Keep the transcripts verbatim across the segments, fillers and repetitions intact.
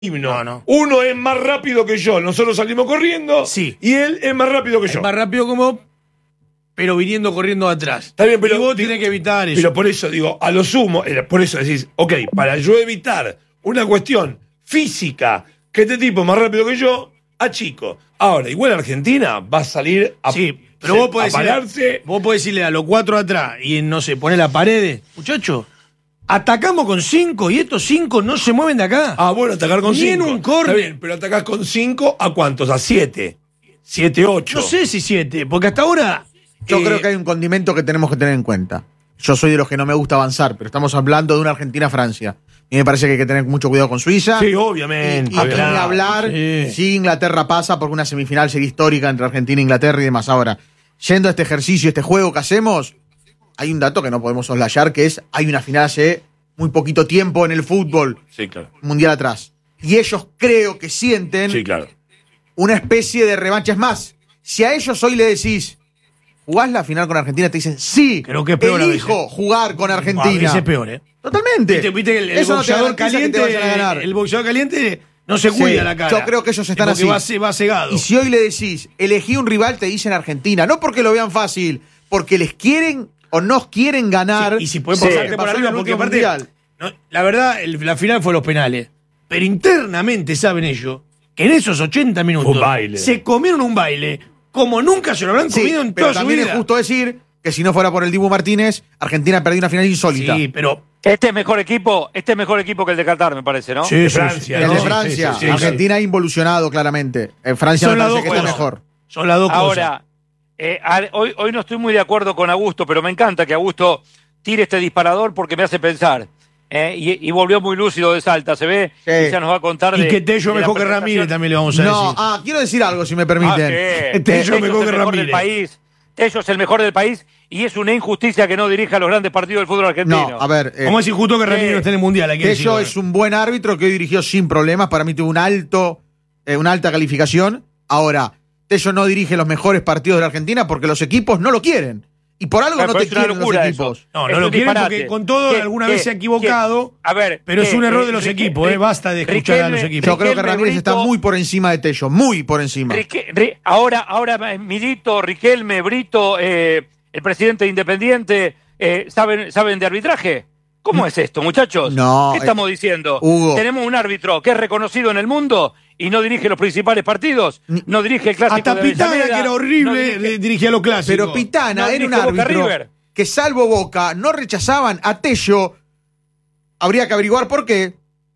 himno. No, no. Uno es más rápido que yo. Nosotros salimos corriendo. Sí. Y él es más rápido que yo. Es más rápido como, pero viniendo corriendo atrás. Está bien, pero y vos digo, tenés que evitar eso. Pero por eso digo, a lo sumo, eh, por eso decís, ok, para yo evitar una cuestión física, que este tipo es más rápido que yo, a chico. Ahora, igual Argentina va a salir a, Sí, pero se- vos podés, a decirle, pararse. vos podés decirle a los cuatro atrás y no sé, poner la pared. Muchachos, atacamos con cinco y estos cinco no se mueven de acá. Ah, bueno, atacar con Ni en cinco. un córner. Está bien, pero atacás con cinco, ¿a cuántos? A siete. Siete, ocho. No sé si siete, porque hasta ahora. Yo eh, creo que hay un condimento que tenemos que tener en cuenta. Yo soy de los que no me gusta avanzar, pero estamos hablando de una Argentina-Francia. Y me parece que hay que tener mucho cuidado con Suiza. Sí, obviamente. Y, y ni claro. hablar Sí. si Inglaterra pasa, porque una semifinal sería histórica entre Argentina e Inglaterra y demás. Ahora, yendo a este ejercicio, este juego que hacemos, hay un dato que no podemos soslayar, que es, hay una final hace muy poquito tiempo en el fútbol Sí, claro. mundial atrás. Y ellos creo que sienten Sí, claro. una especie de revancha. Es más, si a ellos hoy le decís, ¿jugás la final con Argentina? Te dicen, sí, Creo que es peor a elijo veces. jugar con A Argentina. veces es peor, ¿eh? Totalmente. Viste, viste que el, el Eso no te boxeador garantiza que te caliente. vayan a ganar. El boxeador caliente no se Sí, cuida la cara. yo creo que ellos están porque así. Va, ce- va cegado. Y si hoy le decís, elegí un rival, te dicen Argentina. No porque lo vean fácil, porque les quieren o nos quieren ganar. Sí, y si pueden Sí. pasarte por Pasó en arriba, el porque último aparte. mundial. no, la verdad, el- la final fue los penales. Pero internamente saben ellos que en esos ochenta minutos Un baile. se comieron un baile como nunca se lo habrán Sí, comido en pero toda su también vida. es justo decir que si no fuera por el Dibu Martínez, Argentina perdió una final insólita. Sí, pero. Este es mejor equipo, este es mejor equipo que el de Qatar, me parece, ¿no? Sí, De sí, Francia, sí, El ¿no? de sí, Francia. sí, sí, sí, Argentina ha involucionado claramente. En Francia Son me las parece dos que está cosas. mejor. Son las dos cosas. Ahora, eh, a- hoy, hoy no estoy muy de acuerdo con Augusto, pero me encanta que Augusto tire este disparador porque me hace pensar. Eh, y, y volvió muy lúcido de Salta, se ve, Sí. y ya nos va a contar Y de- que Tello de la mejor que presentación. Ramírez también le vamos a No, decir. ah, quiero decir algo, si me Ah, permiten. sí. Tello Tello es mejor el que mejor del Ramírez. país. Tello es el mejor del país y es una injusticia que no dirija los grandes partidos del fútbol argentino. No, a ver. eh, ¿Cómo es injusto que Ramírez Sí. no esté en el mundial? Hay que Tello decirlo. es un buen árbitro que hoy dirigió sin problemas. Para mí tuvo un alto, eh, una alta calificación. Ahora, Tello no dirige los mejores partidos de la Argentina porque los equipos no lo quieren. Y por algo Pero no te es una quieren los locura equipos. eso. No, Es no lo un quieren disparate. porque con todo ¿Qué- alguna qué- vez se ha equivocado. qué? A ver, pero es ¿qué? un error Eh, de los Rique- equipos, eh, Ri- basta de escuchar a los Riquelme- equipos. Yo creo que Riquelme, Ramírez está Brito- muy por encima de Tello, muy por encima. Rique- Ri- ahora, ahora Milito, Riquelme, Brito, eh, el presidente de Independiente, eh, ¿saben, ¿saben de arbitraje? ¿Cómo es esto, muchachos? No, ¿Qué estamos eh, diciendo? Hugo. Tenemos un árbitro que es reconocido en el mundo y no dirige los principales partidos, Ni- no dirige el clásico Hasta de Pitana, Avellaneda, que era no horrible, dirige- dirigía los clásicos. Pero Pitana No era un dirige Boca árbitro River. que, salvo Boca, no rechazaban a Tello. Habría que averiguar por qué.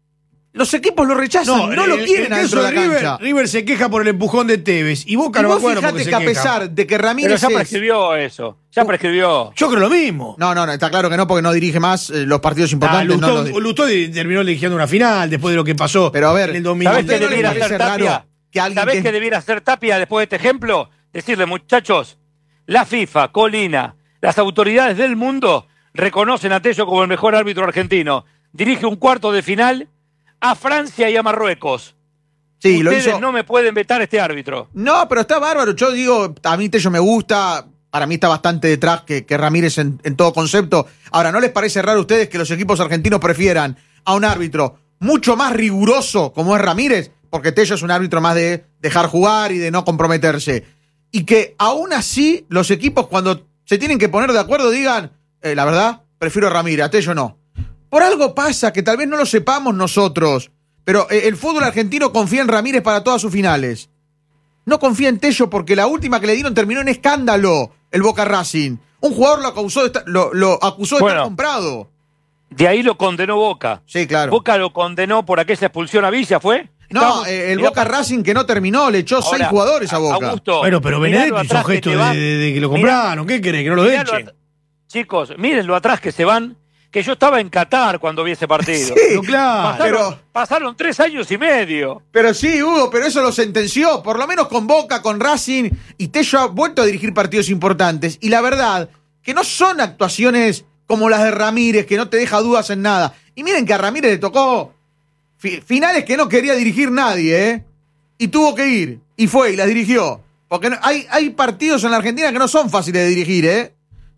Los equipos lo rechazan, no, el- lo el quieren caso adentro de la River, cancha. River se queja por el empujón de Tevez. Y Boca Y no me vos acuerdo por fijate qué se que a queja. pesar de que Pero Ramírez ya es- prescribió eso, ya prescribió. Yo creo lo mismo. No, no, no, está claro que no, porque no dirige más eh, los partidos Ah, importantes. no Lustó, los di- Lustó di- terminó dirigiendo una final después de lo que pasó Pero a ver, en el domingo. ¿Sabés ¿usted qué no le debiera parece hacer raro Tapia? que alguien ¿Sabés que- qué debiera hacer Tapia después de este ejemplo? Decirle, muchachos, la FIFA, Colina, las autoridades del mundo reconocen a Tello como el mejor árbitro argentino. Dirige un cuarto de final a Francia y a Marruecos. Sí, lo Ustedes hizo. no me pueden vetar este árbitro. No, pero está bárbaro. Yo digo, a mí Tello me gusta. Para mí está bastante detrás que, que Ramírez en, en todo concepto. Ahora, ¿no les parece raro a ustedes que los equipos argentinos prefieran a un árbitro mucho más riguroso como es Ramírez? Porque Tello es un árbitro más de dejar jugar y de no comprometerse. Y que aún así los equipos cuando se tienen que poner de acuerdo digan, eh, la verdad, prefiero a Ramírez, a Tello no. Por algo pasa que tal vez no lo sepamos nosotros. Pero eh, el fútbol argentino confía en Ramírez para todas sus finales. No confía en Tello porque la última que le dieron terminó en escándalo, el Boca Racing. Un jugador lo acusó de estar, lo, lo acusó de Bueno. estar comprado. De ahí lo condenó Boca. Sí, claro. Boca lo condenó por aquella expulsión a Villa, ¿fue? No, Estábamos- eh, el mirá, Boca Racing que no terminó, le echó ahora, seis jugadores a Boca. Augusto, Bueno, pero mirá lo Benedetti hizo atrás que gesto te de, van. de- de que lo Mirá- compraron. ¿Qué querés? Que no lo mirá lo echen. at- Chicos, miren lo atrás que se van, que yo estaba en Qatar cuando vi ese partido. Sí, No, claro. Pasaron, pero- pasaron tres años y medio. Pero sí, Hugo, pero eso lo sentenció, por lo menos con Boca, con Racing, y Tello ha vuelto a dirigir partidos importantes. Y la verdad, que no son actuaciones como las de Ramírez, que no te deja dudas en nada. Y miren que a Ramírez le tocó fi- finales que no quería dirigir nadie, ¿eh? Y tuvo que ir, y fue, y las dirigió. Porque no- hay, hay partidos en la Argentina que no son fáciles de dirigir, ¿eh?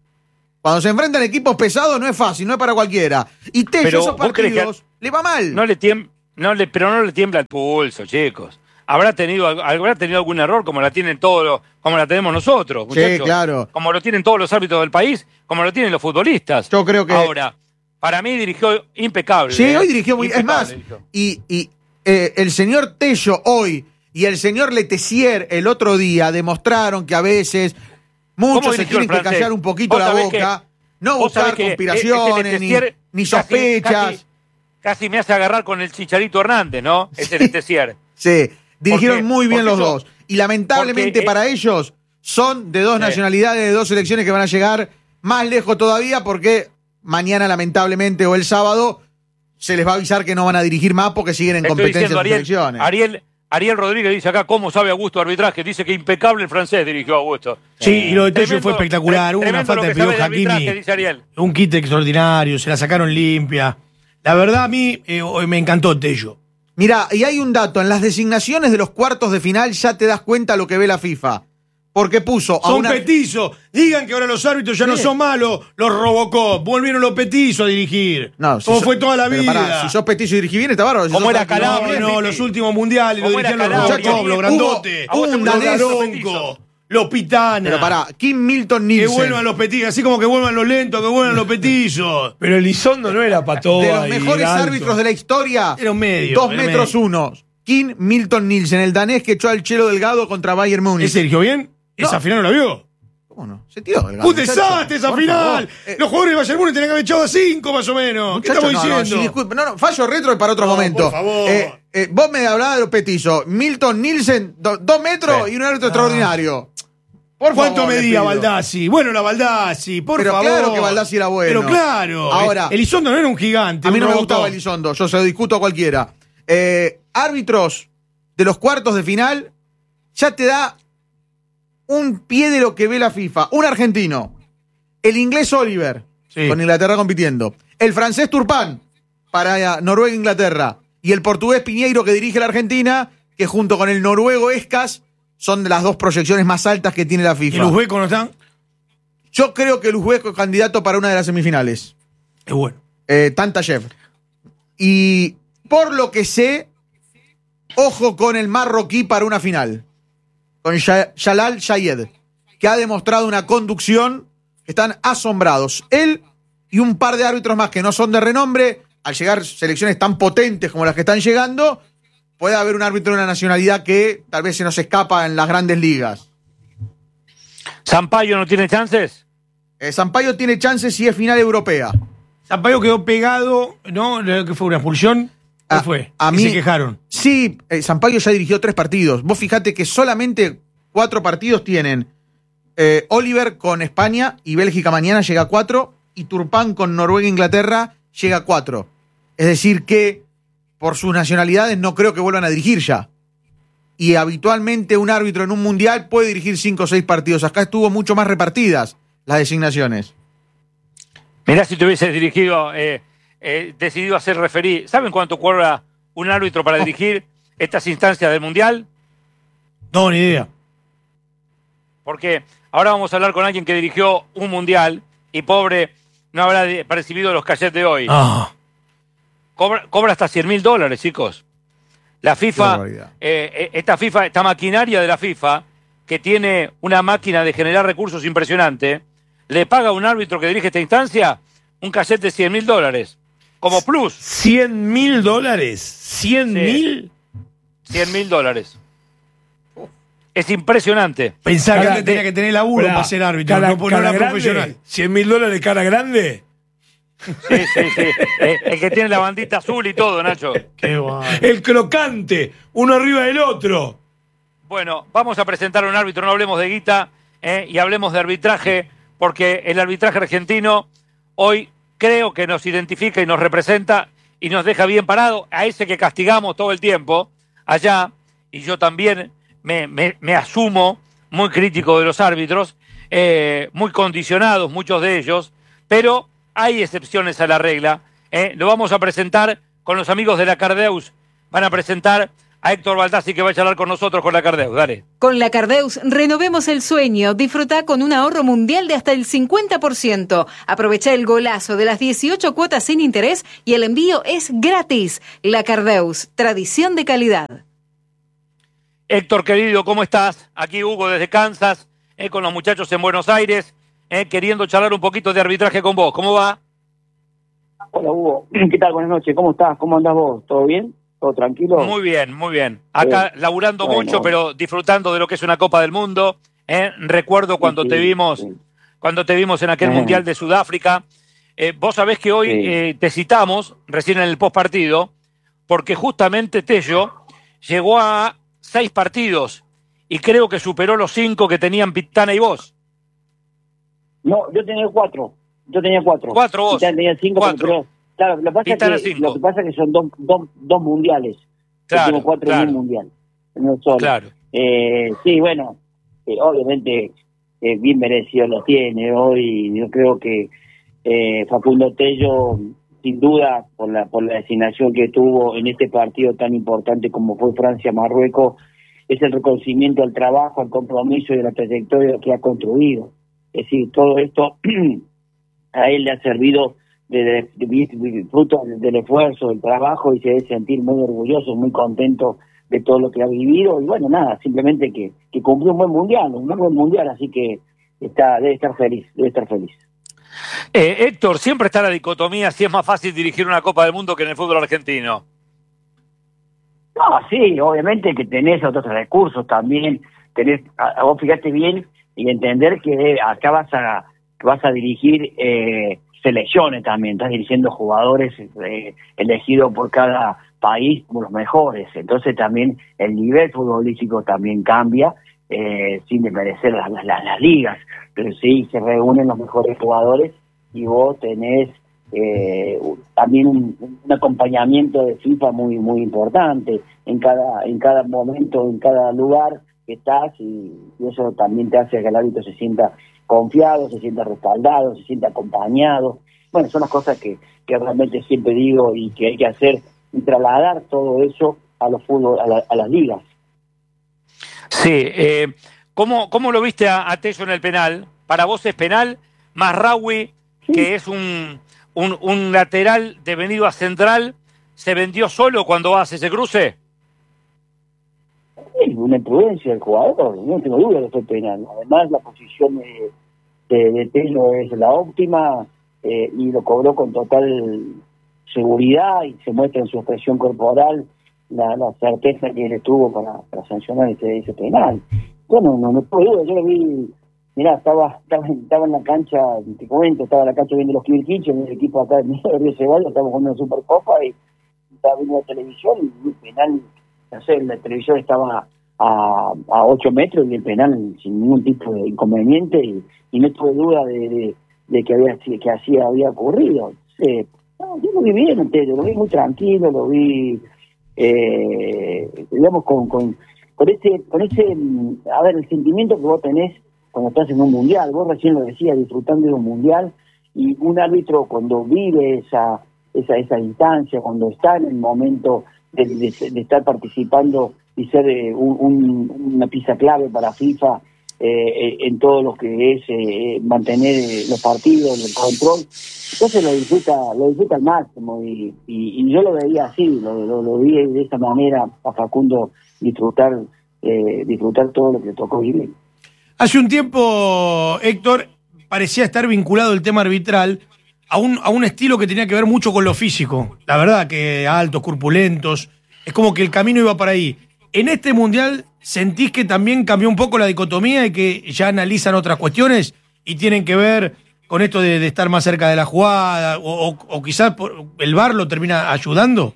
Cuando se enfrentan equipos pesados no es fácil, no es para cualquiera. Y Tello, Pero esos ¿vos creés que- partidos, le va mal. No le, tiemb- no le, pero no le tiembla el pulso, chicos. Habrá tenido, habrá tenido algún error como la tienen todos los, como la tenemos nosotros, muchachos. Sí, claro. Como lo tienen todos los árbitros del país, como lo tienen los futbolistas. Yo creo que... Ahora, para mí dirigió impecable. Sí, ¿eh? hoy dirigió muy... Es más, Dirigió. y, y eh, el señor Tello hoy y el señor Letessier el otro día demostraron que a veces muchos se dirigió el tienen que francés? callar un poquito Vos la sabés boca, que- no vos sabés buscar que conspiraciones ese ni, Letessier ni casi- sospechas. Casi, casi me hace agarrar con el Chicharito Hernández, ¿no? Ese Letessier. Sí, dirigieron Porque- muy bien porque los eso- dos. Y lamentablemente porque, eh, para ellos son de dos Sí. nacionalidades, de dos selecciones que van a llegar más lejos todavía porque mañana lamentablemente o el sábado se les va a avisar que no van a dirigir más porque siguen en Estoy competencia diciendo, de Ariel, selecciones. Ariel, Ariel Rodríguez dice acá cómo sabe Augusto arbitraje. Dice que impecable el francés dirigió Augusto. Sí, y lo de Tello Tremendo- fue espectacular. Hubo una tremendo falta lo de que sabe Pío arbitraje, Hakimi. dice Ariel. Un kit extraordinario, se la sacaron limpia. La verdad, a mí eh, hoy me encantó Tello. Mira, y hay un dato, en las designaciones de los cuartos de final ya te das cuenta lo que ve la FIFA. Porque puso a Son una... petizos. Digan que ahora los árbitros ya no Sí. son malos. Los Robocop. Volvieron los petizos a dirigir. No, si Como sos- fue toda la pero vida. pará, si sos petizo y dirigís bien, está bárbaro. Si ¿Cómo sos era árbitro, Calabria? No, no, Vicky? los últimos mundiales lo ¿Cómo era dirigían los Calabria? Robocop, los Hubo- grandotes. A vos te un gustan danés- los Los petizos. Garonco, los Pitana. Pero pará, Kim Milton Que Nielsen. vuelvan los petizos, así como que vuelvan los lentos, que vuelvan los petizos. Pero Elizondo no era para todo. de los ahí, mejores alto. árbitros de la historia. Era un medio. Dos era metros medio. uno. Kim Milton Nielsen, el danés que echó al Chelo Delgado contra Bayern Múnich. ¿Ese dirigió bien? No. ¿Esa final no la vio? ¿Cómo no? Se tiró Delgado. ¡Un desastre esa Por final! favor. Eh, Los jugadores de Bayern Múnich tenían que haber echado a cinco más o menos. ¿Qué muchacho, estamos no, no, diciendo? sí, disculpe. No, no, fallo retro es para otro No, momento. por favor. Eh, eh, vos me hablabas de los petizos. Milton Nielsen, do- dos metros Sí. y un árbitro extraordinario. Por ¿Cuánto favor, le medía pido. Baldassi? Bueno, la Baldassi, por Pero favor. claro que Baldassi era bueno. Pero claro. Ahora- Elizondo no era un gigante. A mí un no me Robocop. gustaba Elizondo, yo se lo discuto a cualquiera. Eh, árbitros de los cuartos de final, ya te da un pie de lo que ve la FIFA. Un argentino, el inglés Oliver, Sí. con Inglaterra compitiendo, el francés Turpán, para Noruega e Inglaterra, y el portugués Piñeiro, que dirige la Argentina, que junto con el noruego Escas son de las dos proyecciones más altas que tiene la ¿Y FIFA. los huecos no están? Yo creo que el uzbeco es candidato para una de las semifinales. Es bueno. Eh, Tantayev. Y por lo que sé, ojo con el marroquí para una final. Con Sha- Shalal Shayed, que ha demostrado una conducción que están asombrados. Él y un par de árbitros más que no son de renombre, al llegar selecciones tan potentes como las que están llegando, puede haber un árbitro de una nacionalidad que tal vez se nos escapa en las grandes ligas. ¿Sampaio no tiene chances? Eh, Sampaio tiene chances si es final europea. Sampaio quedó pegado, ¿no? ¿Qué fue? ¿Una expulsión? ¿Qué A- fue? a Que mí- se quejaron. Sí, eh, Sampaio ya dirigió tres partidos. Vos fijate que solamente cuatro partidos tienen eh, Oliver con España y Bélgica mañana llega a cuatro y Turpán con Noruega e Inglaterra llega a cuatro. Es decir que por sus nacionalidades no creo que vuelvan a dirigir ya. Y habitualmente un árbitro en un mundial puede dirigir cinco o seis partidos. Acá estuvo mucho más repartidas las designaciones. Mirá si te hubieses dirigido, eh, eh, decidido hacer referí. ¿Saben cuánto cobra un árbitro para dirigir estas instancias del Mundial? No, ni idea. Porque ahora vamos a hablar con alguien que dirigió un Mundial y pobre no habrá de- percibido los cachets de hoy. Ah. Cobra, cobra hasta cien mil dólares, chicos. La Qué FIFA, barbaridad. eh, eh, esta FIFA, esta maquinaria de la FIFA, que tiene una máquina de generar recursos impresionante, le paga a un árbitro que dirige esta instancia un cachet de cien mil dólares. Como plus, ¿Cien mil dólares? ¿Cien mil? cien mil dólares. Es impresionante. Pensar que Cara antes tenía de- que tener laburo Pará, para ser árbitro, cara- no, no cara era grande, profesional. ¿Cien mil dólares cara grande? Sí, sí, sí. Eh, el que tiene la bandita azul y todo, Nacho. Qué guay. El crocante, uno arriba del otro. Bueno, vamos a presentar a un árbitro, no hablemos de guita eh, y hablemos de arbitraje, porque el arbitraje argentino hoy creo que nos identifica y nos representa y nos deja bien parado a ese que castigamos todo el tiempo allá, y yo también me, me- me asumo muy crítico de los árbitros, eh, muy condicionados muchos de ellos, pero hay excepciones a la regla. eh. Lo vamos a presentar con los amigos de la Cardeus, van a presentar a Héctor Baldassi que va a charlar con nosotros con la Cardeus. Dale. Con la Cardeus renovemos el sueño. Disfruta con un ahorro mundial de hasta el cincuenta por ciento. Aprovecha el golazo de las dieciocho cuotas sin interés y el envío es gratis. La Cardeus, tradición de calidad. Héctor, querido, ¿cómo estás? Aquí Hugo desde Kansas, eh, con los muchachos en Buenos Aires, eh, queriendo charlar un poquito de arbitraje con vos. ¿Cómo va? Hola Hugo, ¿qué tal? Buenas noches, ¿cómo estás? ¿Cómo andás vos? ¿Todo bien? ¿Todo tranquilo? Muy bien, muy bien. Acá sí. laburando bueno. mucho, pero disfrutando de lo que es una Copa del Mundo. Eh. Recuerdo cuando sí, te vimos, sí. cuando te vimos en aquel eh. Mundial de Sudáfrica. Eh, vos sabés que hoy sí. eh, te citamos, recién en el postpartido, porque justamente Tello llegó a seis partidos y creo que superó los cinco que tenían Pitana y vos. No, yo tenía cuatro. Yo tenía cuatro. Cuatro vos. Pitana tenía cinco. Cuatro. Pero, claro, lo que pasa es que, lo que pasa es que son dos, dos, dos mundiales. Claro, yo tengo cuatro claro. en un mundial. No solo. Claro. Eh, sí, bueno, eh, obviamente eh, bien merecido lo tiene hoy. Yo creo que eh, Facundo Tello, sin duda, por la por la designación que tuvo en este partido tan importante como fue Francia-Marruecos, es el reconocimiento al trabajo, al compromiso y a la trayectoria que ha construido. Es decir, todo esto a él le ha servido de, de, de, de fruto del esfuerzo, del trabajo, y se debe sentir muy orgulloso, muy contento de todo lo que ha vivido. Y bueno, nada, simplemente que, que cumplió un buen mundial, un buen mundial, así que está debe estar feliz, debe estar feliz. Eh, Héctor, siempre está la dicotomía si es más fácil dirigir una Copa del Mundo que en el fútbol argentino. No, sí, obviamente que tenés otros recursos también, tenés, a, a vos fijate bien y entender que acá vas a vas a dirigir eh, selecciones también, estás dirigiendo jugadores eh, elegidos por cada país como los mejores, entonces también el nivel futbolístico también cambia, eh, sin desmerecer las, las, las ligas, pero sí se reúnen los mejores jugadores y vos tenés eh, también un, un acompañamiento de FIFA muy muy importante en cada en cada momento, en cada lugar que estás, y, y eso también te hace que el árbitro se sienta confiado, se sienta respaldado, se sienta acompañado. Bueno, son las cosas que, que realmente siempre digo y que hay que hacer y trasladar todo eso a los fútbol, a, la, a las ligas. Sí, eh, ¿cómo, ¿cómo lo viste a, a Tello en el penal? Para vos es penal, Mazraoui, sí. que es un, un, un lateral devenido a central, ¿se vendió solo cuando hace ese cruce? Sí, una imprudencia del jugador, no tengo duda que fue penal. Además, la posición de, de, de Tello es la óptima eh, y lo cobró con total seguridad y se muestra en su expresión corporal la, la certeza que él tuvo para, para sancionar ese, ese penal. Bueno, no, no tengo duda, yo lo vi, mirá, estaba, estaba, estaba en la cancha, te comento, estaba en la cancha viendo los Kirkichos, en el equipo acá de Río Ceballos, estábamos jugando una Supercopa y estaba viendo la televisión y el penal, no sé, la televisión estaba a, a ocho metros y el penal sin ningún tipo de inconveniente y, y no tuve duda de, de, de que había que así había ocurrido. Sí, no, yo lo vi bien, entero, lo vi muy tranquilo, lo vi, eh, digamos, con, con, con ese, con ese, a ver, el sentimiento que vos tenés cuando estás en un mundial. Vos recién lo decías, disfrutando de un mundial, y un árbitro cuando vive esa, esa, esa instancia, cuando está en el momento de, de, de estar participando y ser eh, un, un, una pieza clave para FIFA eh, en todo lo que es eh, mantener los partidos, el control, entonces lo disfruta lo disfruta al máximo y, y, y yo lo veía así, lo, lo, lo vi de esta manera a Facundo disfrutar eh, disfrutar todo lo que le tocó vivir. Hace un tiempo, Héctor, parecía estar vinculado el tema arbitral a un, a un estilo que tenía que ver mucho con lo físico. La verdad que altos, corpulentos, es como que el camino iba para ahí. En este Mundial, ¿sentís que también cambió un poco la dicotomía y que ya analizan otras cuestiones y tienen que ver con esto de, de estar más cerca de la jugada o, o, o quizás el V A R lo termina ayudando?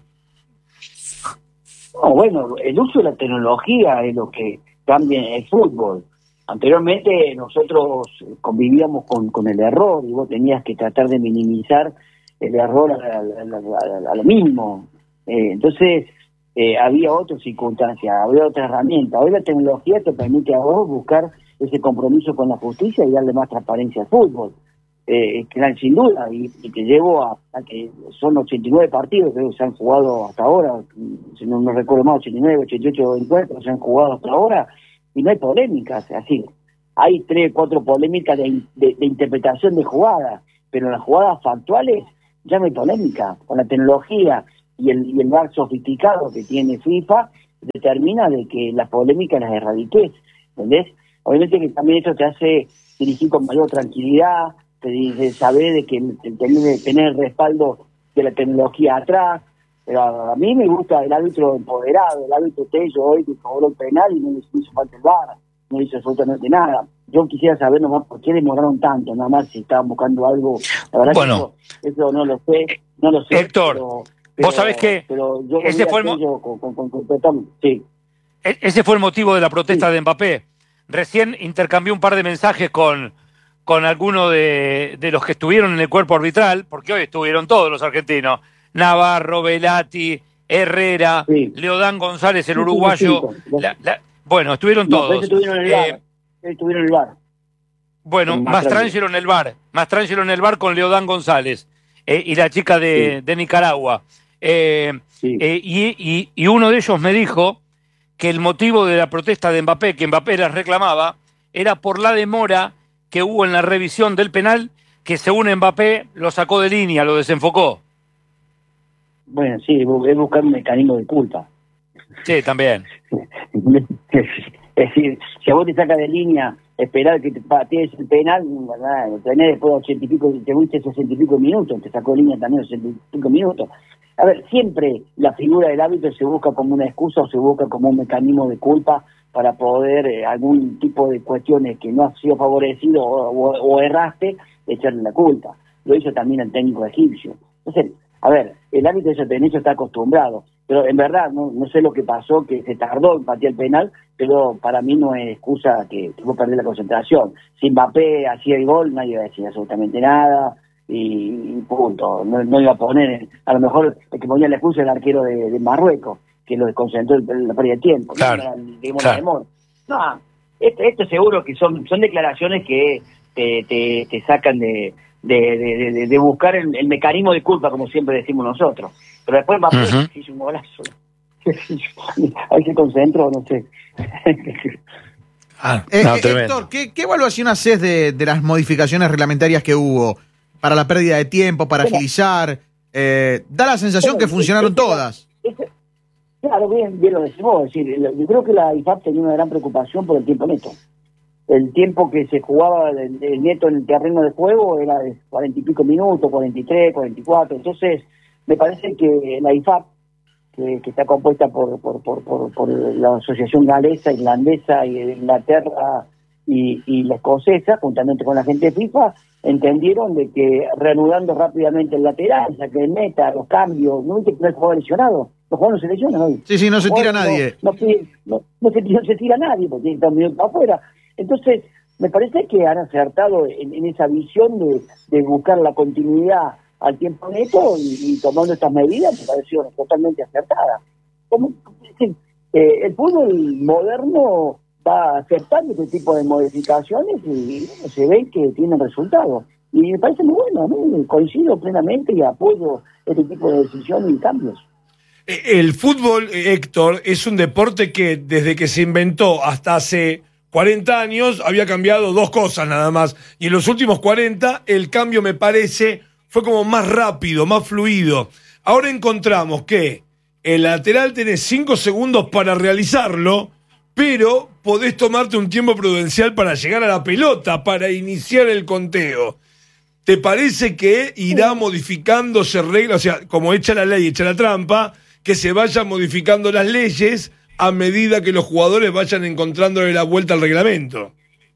No, bueno, el uso de la tecnología es lo que cambia el fútbol. Anteriormente nosotros convivíamos con, con el error y vos tenías que tratar de minimizar el error a, a, a, a, a lo mínimo. Eh, entonces eh, había otras circunstancias, había otra herramienta. Hoy la tecnología te permite a vos buscar ese compromiso con la justicia y darle más transparencia al fútbol. eh, que sin duda, y, y te llevo a, a que son ochenta y nueve partidos que se han jugado hasta ahora, si no, no recuerdo más, ochenta y nueve, ochenta y ocho encuentros se han jugado hasta ahora, y no hay polémicas, así. Hay tres, cuatro polémicas de, de, de interpretación de jugadas, pero en las jugadas factuales ya no hay polémica. Con la tecnología y el, y el V A R sofisticado que tiene FIFA, determina de que las polémicas las erradiques, ¿entendés? Obviamente que también eso te hace dirigir con mayor tranquilidad, te dice saber de que tener, tener el respaldo de la tecnología atrás, pero a, a mí me gusta el árbitro empoderado, el árbitro Tello hoy que cobró el penal y no le hizo falta el V A R, no hizo absolutamente nada. Yo quisiera saber nomás por qué demoraron tanto, nada más si estaban buscando algo, la verdad bueno, que eso, eso no lo sé, no lo sé. Héctor, pero, pero, vos sabés que pero yo ese fue el mo- Tello con, con, con, con, con, sí. ese fue el motivo de la protesta Sí. de Mbappé. Recién intercambié un par de mensajes con, con alguno de, de los que estuvieron en el cuerpo arbitral, porque hoy estuvieron todos los argentinos, Navarro, Velati, Herrera, Sí. Leodán González, el Sí, sí, uruguayo. sí, sí. La- la- bueno, estuvieron No, pero todos. ellos estuvieron en el V A R. Eh, Ellos estuvieron en el V A R. bueno, Con Mastrangelo en el bar, Mastrangelo en el bar con Leodán González eh, y la chica de, Sí. de Nicaragua. Eh, Sí. eh, y, y, y uno de ellos me dijo que el motivo de la protesta de Mbappé, que Mbappé las reclamaba, era por la demora que hubo en la revisión del penal, que según Mbappé lo sacó de línea, lo desenfocó. Bueno, sí, es buscar un mecanismo de culpa. Sí, también. Es decir, si a vos te sacas de línea, esperar que te patees el penal, ¿verdad? El penal después de ochenta y pico, te fuiste sesenta y pico minutos, te sacó de línea también sesenta y pico minutos. A ver, siempre la figura del árbitro se busca como una excusa o se busca como un mecanismo de culpa para poder eh, algún tipo de cuestiones que no ha sido favorecido o, o, o erraste, echarle la culpa. Lo hizo también el técnico egipcio. Entonces, a ver, el árbitro de ese está acostumbrado, pero en verdad no, no sé lo que pasó, que se tardó en patear el penal, pero para mí no es excusa que, que vos perdés la concentración. Si Mbappé hacía el gol, nadie iba a decir absolutamente nada, y, y punto. No, no iba a poner, a lo mejor el que ponía la excusa era el arquero de, de Marruecos, que lo desconcentró en la pérdida de tiempo. Claro, No, digamos, claro. la demora. No, esto, esto seguro que son, son declaraciones que te, te, te sacan de, de, de, de, de buscar el, el mecanismo de culpa, como siempre decimos nosotros. Pero después Mbappé Ujú. hizo un golazo. Ahí se concentró, no sé. Ah, Eh, No, eh, tremendo. Héctor, ¿qué, qué evaluación haces de, de las modificaciones reglamentarias que hubo para la pérdida de tiempo, para Bueno. agilizar? Eh, da la sensación que Bueno, funcionaron es que la- todas. es que- claro, bien, bien lo decimos. Es decir, yo creo que la I F A B tenía una gran preocupación por el tiempo neto. El tiempo que se jugaba el, el neto en el terreno de juego era de cuarenta y pico minutos, cuarenta y tres, cuarenta y cuatro. Entonces, me parece que la I F A B, que, que está compuesta por, por, por, por, por la Asociación Galesa, Irlandesa y de Inglaterra y, y la escocesa, juntamente con la gente de FIFA, entendieron de que reanudando rápidamente el lateral, ya que el meta, los cambios, no hay que tener jugador lesionado. Los jugadores no se lesionan hoy. Sí, sí, no se Los tira jugadores nadie. No, no, piden- no, no se, no se tira nadie porque tiene que estar minutos afuera. Entonces, me parece que han acertado en, en esa visión de, de buscar la continuidad al tiempo neto y, y tomando estas medidas me pareció totalmente acertada. Como, es decir, eh, el fútbol moderno va aceptando este tipo de modificaciones y bueno, se ve que tienen resultados. Y me parece muy bueno, ¿no? Coincido plenamente y apoyo este tipo de decisiones y cambios. Eh, El fútbol, eh, Héctor, es un deporte que desde que se inventó hasta hace cuarenta años había cambiado dos cosas nada más. Y en los últimos cuarenta el cambio me parece fue como más rápido, más fluido. Ahora encontramos que el lateral tenés cinco segundos para realizarlo, pero podés tomarte un tiempo prudencial para llegar a la pelota, para iniciar el conteo. ¿Te parece que irá modificándose reglas, o sea, como echa la ley, echa la trampa, que se vayan modificando las leyes a medida que los jugadores vayan encontrándole la vuelta al reglamento?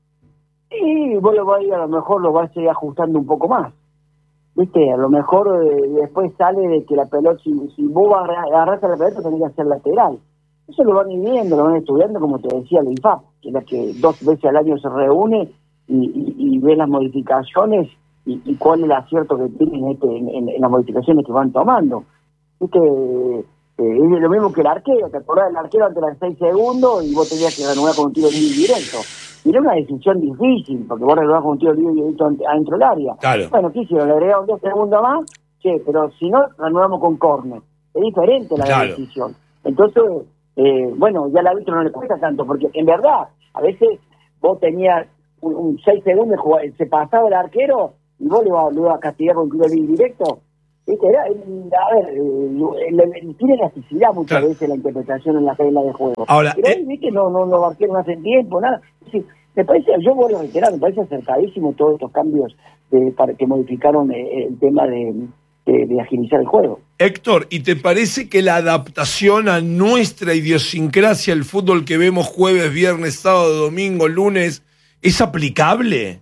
Y vos lo vas a ir, a lo mejor lo vas a ir ajustando un poco más. ¿Viste? A lo mejor eh, después sale de que la pelota, si, si vos agarrás a la pelota, tenés que hacer lateral. Eso lo van a ir viendo, lo van estudiando, como te decía la I F A B, que es la que dos veces al año se reúne y, y, y ve las modificaciones y, y cuál es el acierto que tienen este, en, en, en las modificaciones que van tomando. ¿Viste? Eh, es lo mismo que el arquero, ¿te acordás del arquero ante los seis segundos y vos tenías que renovar con un tiro libre directo? Y era una decisión difícil, porque vos regalás con un tiro libre y directo adentro del área. Claro. Bueno, ¿qué hicieron? Le agregaron dos segundos más, che, pero si no, reanudamos con córner. Es diferente la Claro. decisión. Entonces, eh, bueno, ya al árbitro no le cuesta tanto, porque en verdad, a veces vos tenías un, un seis segundos, se pasaba el arquero y vos le ibas, le ibas a castigar con un tiro libre directo. ¿Viste? Era, a ver, eh, tiene elasticidad muchas Claro. veces la interpretación en la regla de juego. Ahora, Pero eh, hoy, viste, no, no, los arqueros no hacen tiempo, nada. Sí, me parece, yo voy a reiterar, me parece acercadísimo todos estos cambios de, para que modificaron eh, el tema de, de, de agilizar el juego. Héctor, ¿y te parece que la adaptación a nuestra idiosincrasia, el fútbol que vemos jueves, viernes, sábado, domingo, lunes, es aplicable?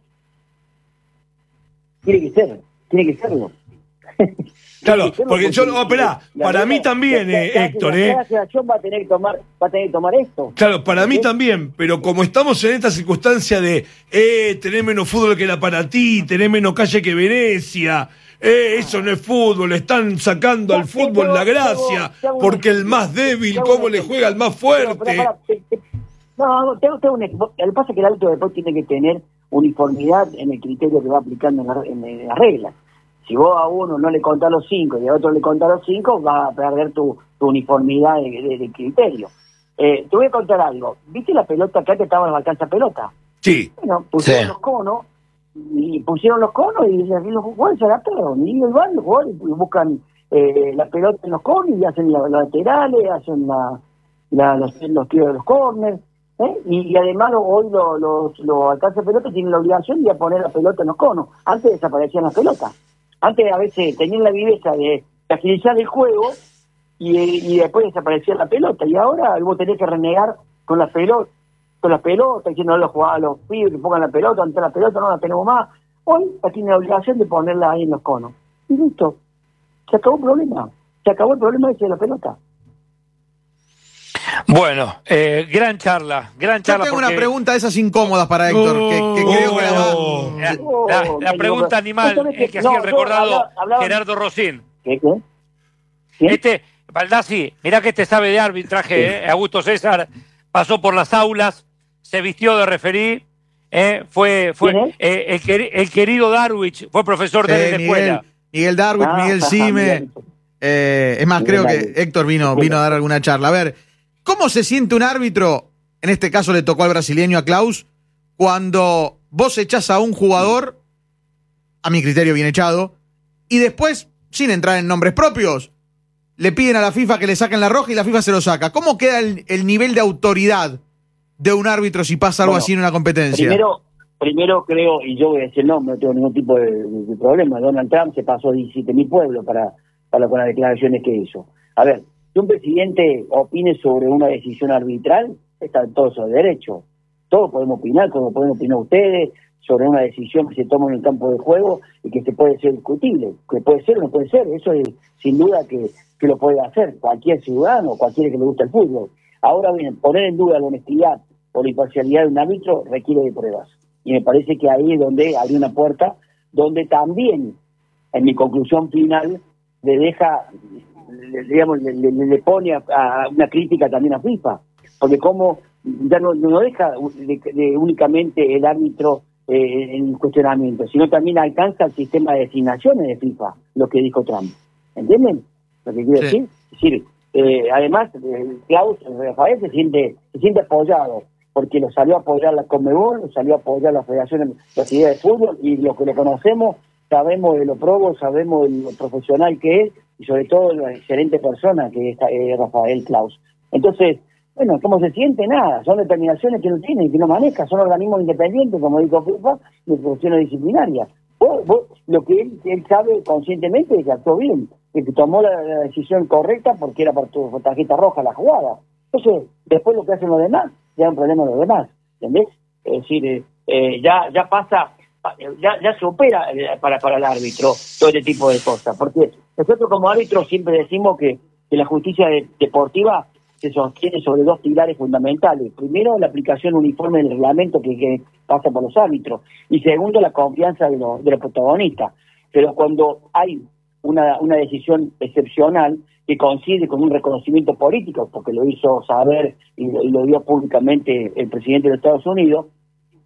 Tiene que ser, tiene que serlo. Claro, porque yo, no, esperá, para mí también, eh, Héctor, eh. La federación va a tener que tomar, va a tener que tomar esto. Claro, para mí ¿Sí? también, pero como estamos en esta circunstancia de, eh, tenés menos fútbol que la para ti, tenés menos calle que Venecia, eh, eso no es fútbol, están sacando al fútbol la gracia, porque el más débil, cómo le juega al más fuerte. No, no, tengo, tengo un, lo que pasa es que el árbitro después tiene que tener uniformidad en el criterio que va aplicando en, la, en, en las reglas. Si vos a uno no le contás los cinco y a otro le contás los cinco, vas a perder tu, tu uniformidad de, de, de criterio. Eh, te voy a contar algo. ¿Viste la pelota acá que estaba en la alcanza pelota? Sí. Bueno, pusieron Sí. los conos, y pusieron los conos y los jugadores se adaptaron. Y el van, los jugadores buscan eh, la pelota en los conos y hacen la, los laterales, hacen la, la, los, los tiros de los corners. ¿eh? Y, y además hoy los, los, los alcances de pelota tienen la obligación de poner la pelota en los conos. Antes desaparecían las pelotas. Antes a veces tenían la viveza de agilizar el juego y, y después desaparecía la pelota. Y ahora vos tenés que renegar con la pelota, con la pelota, diciendo a los jugadores, a los pibes que pongan la pelota, ante la pelota no la tenemos más. Hoy tienen la obligación de ponerla ahí en los conos. Y listo. Se acabó el problema. Se acabó el problema ese de la pelota. Bueno, eh, gran charla, gran Yo charla. tengo porque una pregunta de esas incómodas para Héctor, Oh, que, que creo que la va... oh. La, Oh, la- la no, pregunta no, animal justamente, es que hacía no, el yo recordado hablaba- hablaba- Gerardo Rosín. ¿Qué? ¿Qué? ¿Sí? Este, Baldassi, mirá que este sabe de arbitraje, eh, Augusto César, pasó por las aulas, se vistió de referí, eh, fue, fue ¿Quién es? eh, el, queri- el querido Darwich, fue profesor de él en Eh, la Miguel, escuela. Miguel Darwin, Ah, Miguel ajá, Sime. Miguel. Eh, es más, Miguel creo que Darwin. Héctor vino, vino a dar alguna charla. A ver, ¿cómo se siente un árbitro? En este caso le tocó al brasileño, a Klaus, cuando vos echás a un jugador, a mi criterio bien echado, y después, sin entrar en nombres propios, le piden a la FIFA que le saquen la roja y la FIFA se lo saca. ¿Cómo queda el, el nivel de autoridad de un árbitro si pasa algo Bueno, así en una competencia? Primero, primero creo, y yo voy a decir no, no tengo ningún tipo de, de- de problema. Donald Trump se pasó diecisiete mil pueblos para, para con las declaraciones que hizo. A ver, si un presidente opine sobre una decisión arbitral, está en todo su derecho. Todos podemos opinar, como pueden opinar ustedes, sobre una decisión que se toma en el campo de juego y que se puede ser discutible. Que puede ser o no puede ser, eso es sin duda que, que lo puede hacer cualquier ciudadano, cualquiera que le guste el fútbol. Ahora bien, poner en duda la honestidad o la imparcialidad de un árbitro requiere de pruebas. Y me parece que ahí es donde hay una puerta, donde también, en mi conclusión final, le deja, le, digamos, le, le, le pone a, a una crítica también a FIFA. Porque como ya no, no deja de, de únicamente el árbitro eh, en cuestionamiento, sino también alcanza el sistema de designaciones de FIFA, lo que dijo Trump. ¿Entienden lo que quiero Sí. decir? Es decir, eh, además, eh, Klaus, Rafael se siente, se siente apoyado, porque lo salió a apoyar la Conmebol, lo salió a apoyar la Federación de Actividad de Fútbol, y lo que lo conocemos, sabemos de lo probo, sabemos de lo profesional que es, y sobre todo de la excelente persona que es eh, Rafael Klaus. Entonces, bueno, ¿cómo se siente? Nada, son determinaciones que no tiene y que no maneja, son organismos independientes, como dijo FIFA, de cuestiones disciplinarias. Vos, vos, lo que él, él sabe conscientemente es que actuó bien, que tomó la, la decisión correcta porque era por tu tarjeta roja la jugada. Entonces, después lo que hacen los demás, ya es un problema de los demás, ¿entendés? Es decir, eh, eh, ya ya pasa, ya ya se opera eh, para, para el árbitro todo este tipo de cosas, porque nosotros como árbitros siempre decimos que, que la justicia de, deportiva se sostiene sobre dos pilares fundamentales. Primero, la aplicación uniforme del reglamento que, que pasa por los árbitros. Y segundo, la confianza de, los de los protagonistas. Pero cuando hay una, una decisión excepcional que coincide con un reconocimiento político, porque lo hizo saber y, y lo dio públicamente el presidente de los Estados Unidos,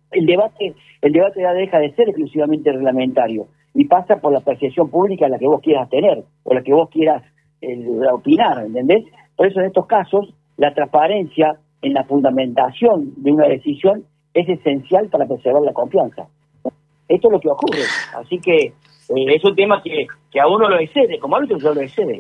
el debate, el debate ya deja de ser exclusivamente reglamentario y pasa por la apreciación pública a la que vos quieras tener o la que vos quieras eh, opinar, ¿entendés? Por eso en estos casos la transparencia en la fundamentación de una decisión es esencial para preservar la confianza. Esto es lo que ocurre, así que eh, es un tema que, que a uno lo excede, como árbitro yo lo excede.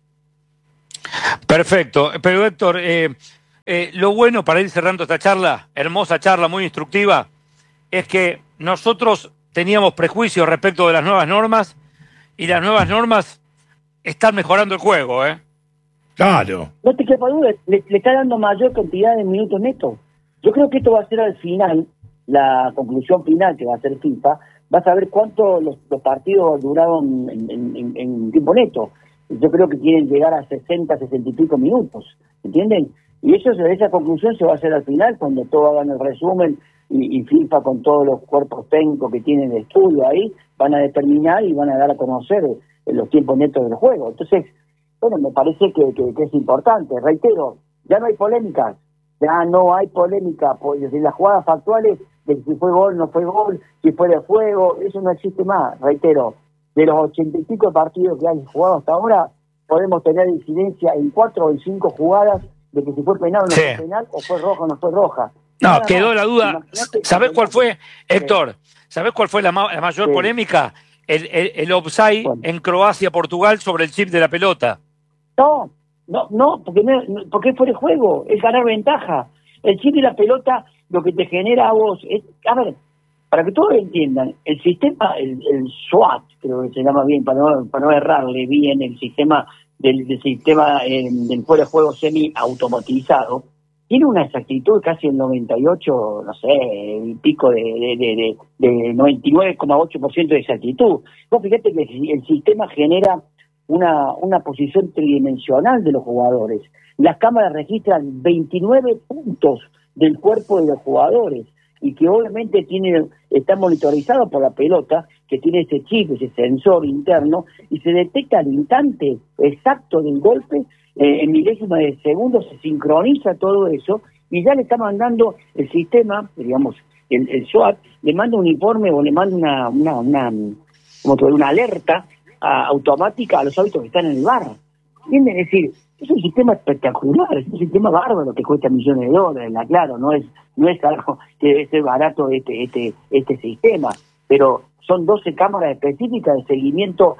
Perfecto, pero Héctor, eh, eh, lo bueno para ir cerrando esta charla, hermosa charla, muy instructiva, es que nosotros teníamos prejuicios respecto de las nuevas normas y las nuevas normas están mejorando el juego, ¿eh? Claro. No te quepa duda, le, le está dando mayor cantidad de minutos netos. Yo creo que esto va a ser al final, la conclusión final que va a hacer FIFA, vas a ver cuánto los, los partidos duraron en, en, en, en tiempo neto. Yo creo que quieren llegar a sesenta, sesenta y pico minutos, ¿entienden? Y eso, esa conclusión se va a hacer al final, cuando todos hagan el resumen y, y FIFA con todos los cuerpos técnicos que tienen de estudio ahí, van a determinar y van a dar a conocer eh, los tiempos netos del juego. Entonces, bueno, me parece que, que, que es importante. Reitero, ya no hay polémicas, ya no hay polémica, pues, de las jugadas factuales, de si fue gol, no fue gol, si fue de fuego, eso no existe más, reitero. De los ochenta y pico partidos que han jugado hasta ahora, podemos tener incidencia en cuatro o en cinco jugadas de que si fue penal o no Sí. fue penal, o fue roja o no fue roja. No, Nada quedó más. la duda. Imaginate- ¿Sabés cuál fue, Sí. Héctor? ¿Sabés cuál fue la, ma- la mayor Sí. polémica? El, el, el offside Bueno. en Croacia-Portugal sobre el chip de la pelota. No, no, no, porque, no, no, porque es por el juego, es ganar ventaja. El chip y la pelota, lo que te genera a vos, es, a ver, para que todos entiendan, el sistema, el, el SWAT, creo que se llama bien, para no, para no errarle bien, el sistema del, del sistema eh, del fuera de juego semi-automatizado, tiene una exactitud casi el noventa y ocho, no sé, y pico de, de, de, de, de noventa y nueve coma ocho por ciento de exactitud. Vos fíjate que el sistema genera una, una posición tridimensional de los jugadores. Las cámaras registran veintinueve puntos del cuerpo de los jugadores y que obviamente tiene, está monitorizado por la pelota, que tiene ese chip, ese sensor interno, y se detecta al instante exacto del golpe, eh, en milésimas de segundo se sincroniza todo eso, y ya le está mandando el sistema, digamos, el, el SWAT, le manda un informe o le manda una, una, una, como te digo, una alerta a, automática a los árbitros que están en el bar. ¿Entienden? Es decir, es un sistema espectacular, es un sistema bárbaro que cuesta millones de dólares, la claro, no es no es algo que debe ser barato este este este sistema, pero son doce cámaras específicas de seguimiento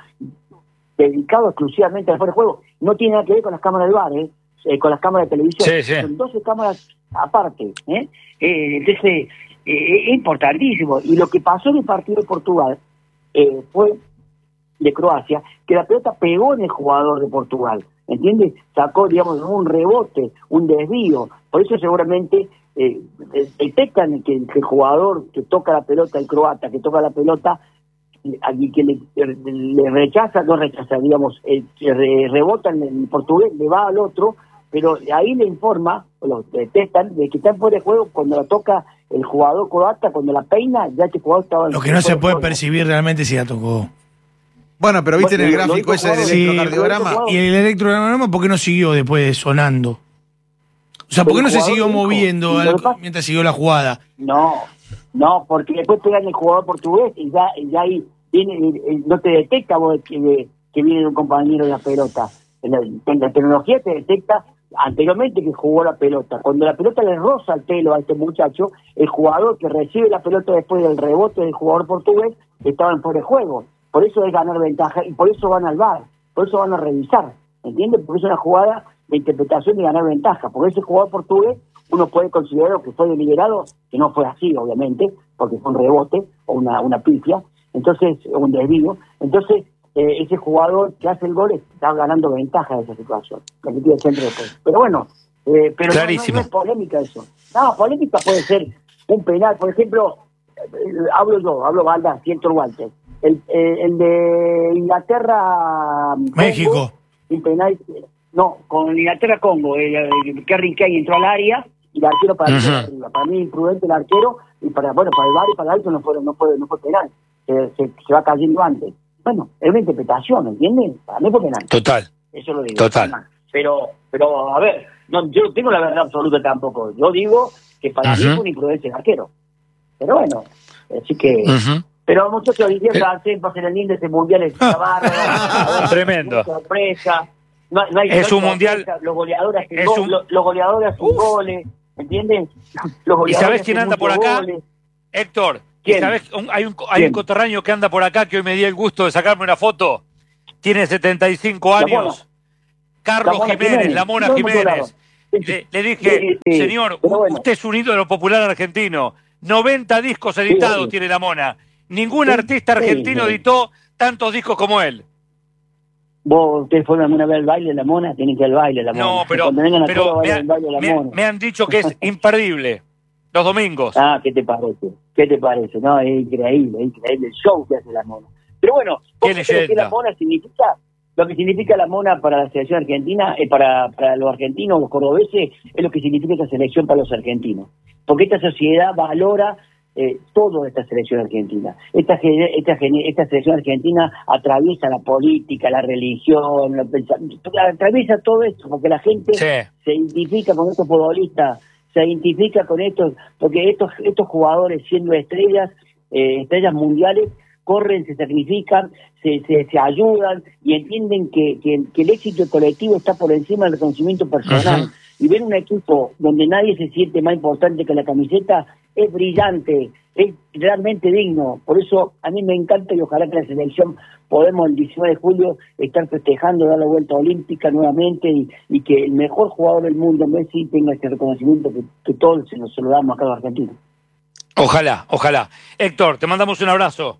dedicado exclusivamente al fuera de juego. No tiene nada que ver con las cámaras de bar, ¿eh? Eh, con las cámaras de televisión. Sí, sí. Son doce cámaras aparte. ¿eh? Eh, entonces, eh, es importantísimo. Y lo que pasó en el partido de Portugal eh, fue de Croacia, que la pelota pegó en el jugador de Portugal, ¿entiendes? Sacó, digamos, un rebote, un desvío. Por eso seguramente eh, detectan que, que el jugador que toca la pelota, el croata que toca la pelota, y que le, le rechaza, no rechaza, digamos, eh, re, rebota en el portugués, le va al otro, pero ahí le informa, o lo detectan, de que está fuera de juego cuando la toca el jugador croata, cuando la peina, ya que el jugador estaba en Lo que no se puede juego. percibir realmente si la tocó. Bueno, pero viste en el Bueno, lo gráfico dijo ese del Juan, sí, electrocardiograma. lo Y el electrocardiograma, ¿por qué no siguió después sonando? O sea, ¿por qué El no se jugador siguió dijo, moviendo y lo al- que pasa- mientras siguió la jugada? No, no, porque después pegan el jugador portugués y ya, y ya ahí viene, eh, eh, no te detecta vos que, de- que viene un compañero de la pelota. En la, en la tecnología te detecta anteriormente que jugó la pelota. Cuando la pelota le roza el pelo a este muchacho, el jugador que recibe la pelota después del rebote del jugador portugués estaba en fuera de juego. Por eso es ganar ventaja y por eso van al V A R, por eso van a revisar, ¿entiendes? Porque es una jugada de interpretación de ganar ventaja. Porque ese jugador portugués uno puede considerar que fue deliberado, que no fue así, obviamente, porque fue un rebote o una, una pifia, entonces, un desvío. Entonces, eh, ese jugador que hace el gol está ganando ventaja de esa situación. La que tiene el centro después. Pero bueno, eh, pero no, no, Clarísimo. no es polémica eso. No, polémica puede ser un penal. Por ejemplo, eh, hablo yo, hablo Valda, Héctor Walter. El, eh, el de Inglaterra... México. Congo, un penal... No, con Inglaterra-Congo, el, el Kerry Kane entró al área y el arquero para, Ujú. arriba. Para mí imprudente el arquero y para bueno para el V A R y para el árbitro no fue, no fue, no fue penal. Se, se, se va cayendo antes. Bueno, es una interpretación, ¿entiendes? Para mí fue penal. Total. Eso lo digo. Total. Pero, pero a ver, no, yo no tengo la verdad absoluta tampoco. Yo digo que para Ujú. mí fue una imprudencia el arquero. Pero bueno, así que... Uh-huh. Pero muchachos, hoy día francés, pasen el lindo ese mundial, es una barra. Tremendo. Sorpresa. No, no hay, Es no un hay mundial- sorpresa. Los goleadores hacen es gol- un- los, los goleadores hacen goles, ¿entienden? Los ¿Y goleadores sabés quién hacen anda por muchos acá? goles. Héctor, ¿y ¿Quién? sabés? Un- hay un, hay ¿Quién? un coterráneo que anda por acá que hoy me dio el gusto de sacarme una foto. Tiene setenta y cinco La años. Mona. Carlos La Mona Jiménez, Jiménez. la Mona No, en muchos lados. Jiménez. Le, le dije, Sí, sí, señor, pero u- bueno. usted es un ídolo popular argentino. noventa discos editados sí. tiene la Mona. Ningún Sí, artista sí, argentino sí. editó tantos discos como él. Vos, ustedes fueron alguna vez al baile de la Mona, tienen que ir al baile de la Mona. No, pero, Cuando vengan a pero Córdoba, me, vayan ha- al baile de la me- Mona. me han dicho que es imperdible. Los domingos. Ah, ¿qué te parece? ¿Qué te parece? No, es increíble, es increíble el show que hace la Mona. Pero bueno, Qué ¿vos sabés lo que leyenda. la Mona significa? Lo que significa la Mona para la selección argentina, eh, para, para los argentinos, los cordobeses, es lo que significa esta selección para los argentinos. Porque esta sociedad valora eh, todo de esta selección argentina. Esta, gene- esta, gene- esta selección argentina atraviesa la política, la religión, el pensamiento, atraviesa todo esto, porque la gente Sí. se identifica con estos futbolistas, se identifica con estos, porque estos estos jugadores siendo estrellas, eh, estrellas mundiales, corren, se sacrifican, se, se, se ayudan y entienden que, que, que el éxito colectivo está por encima del reconocimiento personal. Ujú. Y ver un equipo donde nadie se siente más importante que la camiseta es brillante, es realmente digno. Por eso a mí me encanta y ojalá que la selección podemos el diecinueve de julio estar festejando, dar la vuelta olímpica nuevamente y, y que el mejor jugador del mundo, Messi, tenga este reconocimiento que, que todos se lo, se lo damos acá a los argentinos. Ojalá, ojalá. Héctor, te mandamos un abrazo.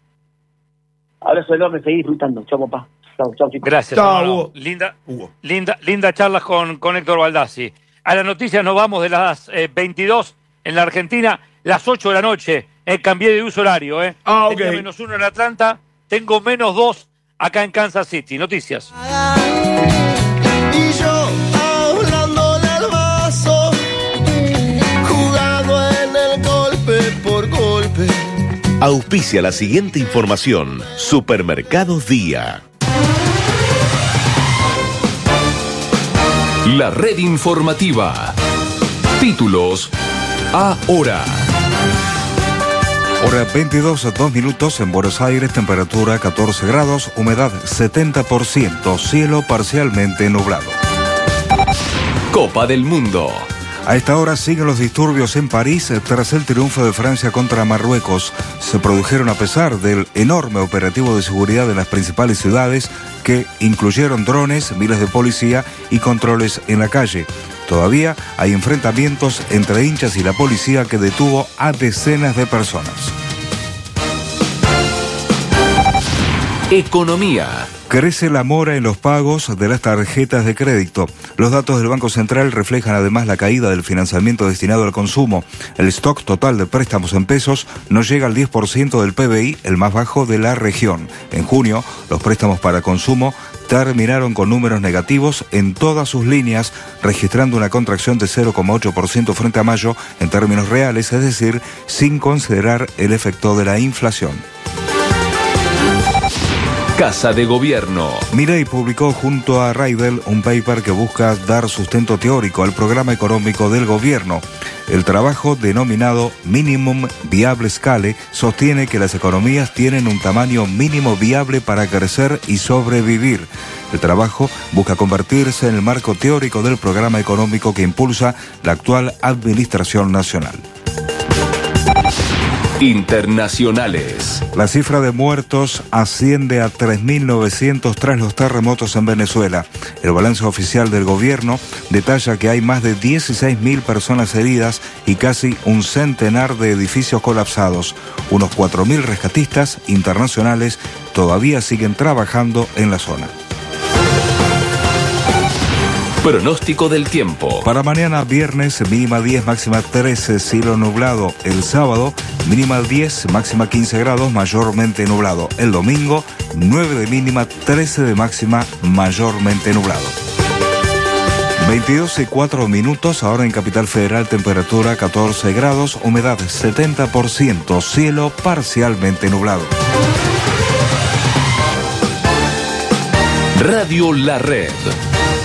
Abrazo enorme, seguí disfrutando. Chao, papá. Chao, chao, chicos. Gracias, Chao, hermano. Hugo. Linda, Hugo. linda, linda charla con, con Héctor Baldassi. A las noticias nos vamos de las eh, veintidós en la Argentina, las ocho de la noche. Eh, cambié de uso horario. Eh. Ah, ok. Tenía menos uno en Atlanta, tengo menos dos acá en Kansas City. Noticias. Y yo hablándole al vaso, jugando en el golpe por golpe. Auspicia la siguiente información. Supermercados Día. La red informativa. Títulos ahora. Hora veintidós, dos minutos en Buenos Aires, temperatura catorce grados, humedad setenta por ciento, cielo parcialmente nublado. Copa del Mundo. A esta hora siguen los disturbios en París tras el triunfo de Francia contra Marruecos. Se produjeron a pesar del enorme operativo de seguridad en las principales ciudades que incluyeron drones, miles de policía y controles en la calle. Todavía hay enfrentamientos entre hinchas y la policía que detuvo a decenas de personas. Economía. Crece la mora en los pagos de las tarjetas de crédito. Los datos del Banco Central reflejan además la caída del financiamiento destinado al consumo. El stock total de préstamos en pesos no llega al diez por ciento del P B I, el más bajo de la región. En junio, los préstamos para consumo terminaron con números negativos en todas sus líneas, registrando una contracción de cero coma ocho por ciento frente a mayo en términos reales, es decir, sin considerar el efecto de la inflación. Casa de Gobierno. Milei publicó junto a Raidel un paper que busca dar sustento teórico al programa económico del gobierno. El trabajo denominado Minimum Viable Scale sostiene que las economías tienen un tamaño mínimo viable para crecer y sobrevivir. El trabajo busca convertirse en el marco teórico del programa económico que impulsa la actual Administración Nacional. Internacionales. La cifra de muertos asciende a tres mil novecientos tras los terremotos en Venezuela. El balance oficial del gobierno detalla que hay más de dieciséis mil personas heridas y casi un centenar de edificios colapsados. Unos cuatro mil rescatistas internacionales todavía siguen trabajando en la zona. Pronóstico del tiempo. Para mañana viernes, mínima diez, máxima trece, cielo nublado. El sábado, mínima diez, máxima quince grados, mayormente nublado. El domingo, nueve de mínima, trece de máxima, mayormente nublado. veintidós y cuatro minutos, ahora en Capital Federal, temperatura catorce grados, humedad setenta por ciento, cielo parcialmente nublado. Radio La Red.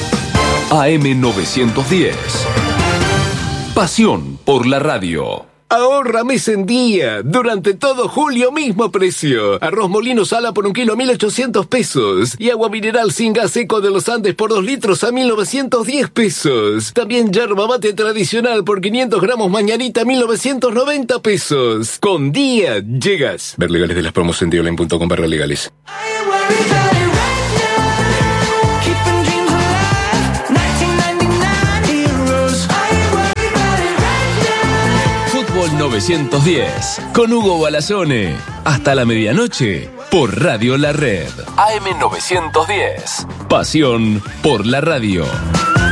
A M novecientos diez. Pasión por la radio. Ahorra mes en día. Durante todo julio mismo precio. Arroz molino sala por un kilo a mil ochocientos pesos. Y agua mineral sin gas seco de los Andes por dos litros a mil novecientos diez pesos. También yerba mate tradicional por quinientos gramos mañanita a mil novecientos noventa pesos. Con día llegas. Ver legales de las promos en dioline punto com barra legales. Fútbol novecientos diez con Hugo Balazone. Hasta la medianoche por Radio La Red. A M novecientos diez. Pasión por la radio.